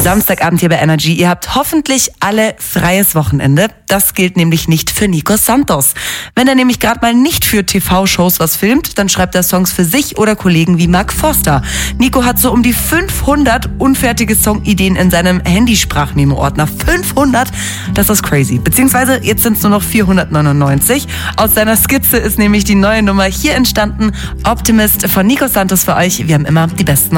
Samstagabend hier bei Energy. Ihr habt hoffentlich alle freies Wochenende. Das gilt nämlich nicht für Nico Santos. Wenn er nämlich gerade mal nicht für TV-Shows was filmt, dann schreibt er Songs für sich oder Kollegen wie Mark Forster. Nico hat so um die 500 unfertige Songideen in seinem Handysprachmemo-Ordner. 500? Das ist crazy. Beziehungsweise jetzt sind es nur noch 499. Aus seiner Skizze ist nämlich die neue Nummer hier entstanden. Optimist von Nico Santos für euch. Wir haben immer die besten